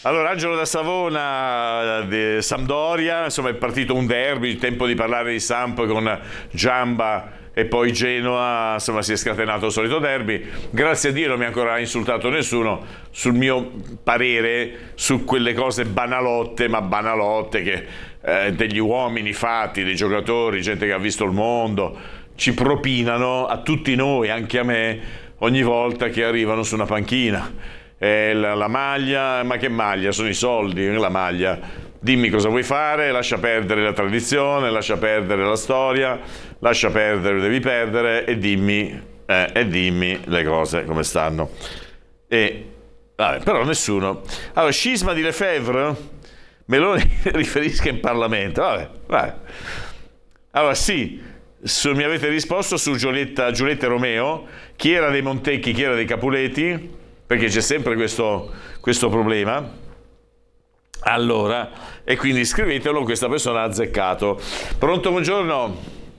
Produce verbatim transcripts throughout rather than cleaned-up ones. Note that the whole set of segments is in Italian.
Allora, Angelo da Savona, di Sampdoria, insomma è partito un derby, tempo di parlare di Samp con Giamba e poi Genoa, insomma si è scatenato il solito derby. Grazie a Dio non mi ha ancora insultato nessuno sul mio parere su quelle cose banalotte, ma banalotte che eh, degli uomini fatti, dei giocatori, gente che ha visto il mondo, ci propinano a tutti noi, anche a me, ogni volta che arrivano su una panchina. Eh, la, la maglia, ma che maglia? Sono i soldi, la maglia. Dimmi cosa vuoi fare, lascia perdere la tradizione, lascia perdere la storia, lascia perdere, devi perdere e dimmi, eh, e dimmi le cose come stanno. E, vabbè, però nessuno. Allora, scisma di Lefebvre? Me lo riferisca in Parlamento. Vabbè, vabbè. Allora, sì, su, mi avete risposto su Giulietta, Giulietta Romeo, chi era dei Montecchi, chi era dei Capuleti, perché c'è sempre questo, questo problema. Allora, e quindi scrivetelo, questa persona ha azzeccato. Pronto, buongiorno.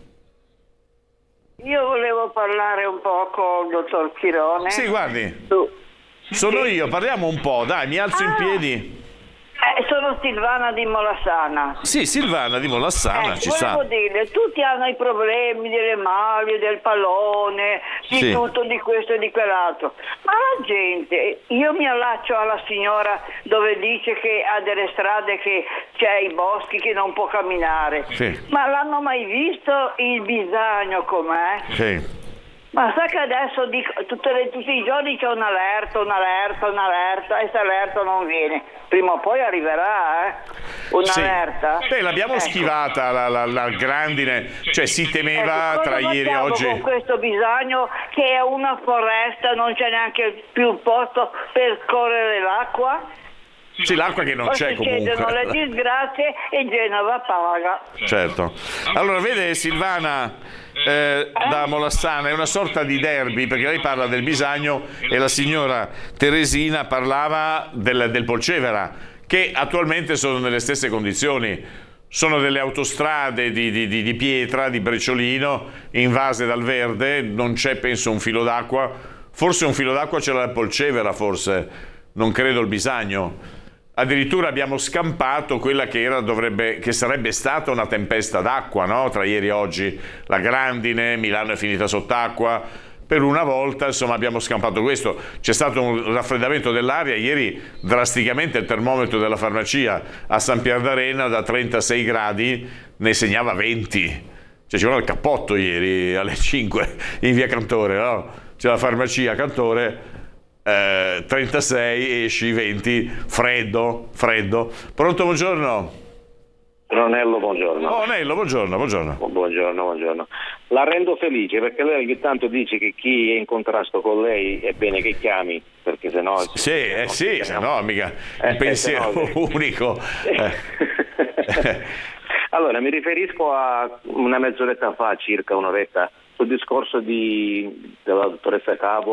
Io volevo parlare un po' con il dottor Chirone. Sì, guardi, Tu. sono Sì. io, parliamo un po', dai, mi alzo Ah. in piedi. Eh, sono Silvana di Molassana. Sì, Silvana di Molassana, Eh, ci volevo sa. dire, tutti hanno i problemi delle maglie, del pallone, di Sì. tutto, di questo e di quell'altro. Ma la gente, io mi allaccio alla signora dove dice che ha delle strade che c'è i boschi che non può camminare. Sì. Ma l'hanno mai visto il Bisagno com'è? Sì. Ma sa che adesso dico, tutte le, tutti i giorni c'è un'allerta, un'allerta, un'allerta e se allerta non viene. Prima o poi arriverà, eh? Un'allerta. Sì. Beh, l'abbiamo Ecco. schivata la, la, la grandine, cioè si temeva Ecco, tra cosa ieri e facciamo oggi. con questo Bisagno che è una foresta, non c'è neanche più posto per correre l'acqua? Sì, l'acqua che non Poi c'è succedono comunque. le disgrazie e Genova paga. Certo. Allora, vede Silvana eh, da Molassana, è una sorta di derby, perché lei parla del Bisagno e la signora Teresina parlava del, del Polcevera, che attualmente sono nelle stesse condizioni. Sono delle autostrade di, di, di, di pietra, di brecciolino, invase dal verde, non c'è penso un filo d'acqua, forse un filo d'acqua ce l'ha il Polcevera, forse, non credo il Bisagno. Addirittura abbiamo scampato quella che, era, dovrebbe, che sarebbe stata una tempesta d'acqua, no? Tra ieri e oggi, la grandine, Milano è finita sott'acqua, per una volta insomma abbiamo scampato questo. C'è stato un raffreddamento dell'aria, ieri drasticamente il termometro della farmacia a San Pier d'Arena da trentasei gradi ne segnava venti, cioè ci voleva il cappotto ieri alle cinque in via Cantore, no? C'è la farmacia Cantore. Eh, trentasei, esci venti, freddo, freddo. Pronto, buongiorno. Ronello, buongiorno. Oh, Nello, buongiorno, buongiorno. Buongiorno, buongiorno. La rendo felice perché lei ogni tanto dice che chi è in contrasto con lei è bene che chiami, perché sennò... Sì, eh sì, se no mica Eh, un pensiero se no- unico. Eh. Allora, mi riferisco a una mezz'oretta fa, circa un'oretta, sul discorso di, della dottoressa Cabo